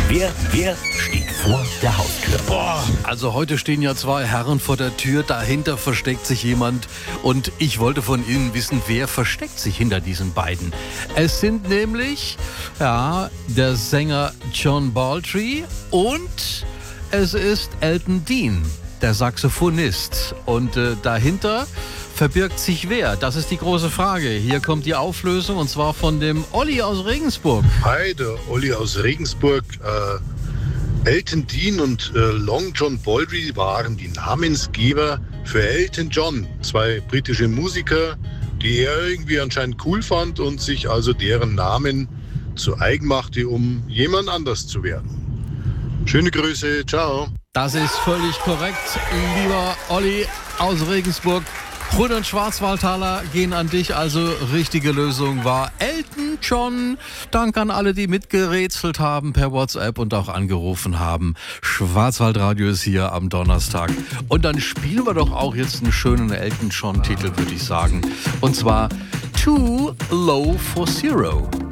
Wer steht vor der Haustür? Boah, also heute stehen ja zwei Herren vor der Tür, dahinter versteckt sich jemand und ich wollte von Ihnen wissen, wer versteckt sich hinter diesen beiden. Es sind nämlich, der Sänger John Baldry und es ist Elton Dean, der Saxophonist. Und dahinter verbirgt sich wer? Das ist die große Frage. Hier kommt die Auflösung und zwar von dem Olli aus Regensburg. Hi, der Olli aus Regensburg. Elton Dean und Long John Baldry waren die Namensgeber für Elton John. Zwei britische Musiker, die er irgendwie anscheinend cool fand und sich also deren Namen zu eigen machte, um jemand anders zu werden. Schöne Grüße, ciao. Das ist völlig korrekt, lieber Olli aus Regensburg. Grün- und Schwarzwaldtaler gehen an dich, also richtige Lösung war Elton John. Dank an alle, die mitgerätselt haben per WhatsApp und auch angerufen haben. Schwarzwaldradio ist hier am Donnerstag. Und dann spielen wir doch auch jetzt einen schönen Elton John-Titel, würde ich sagen. Und zwar Too Low for Zero.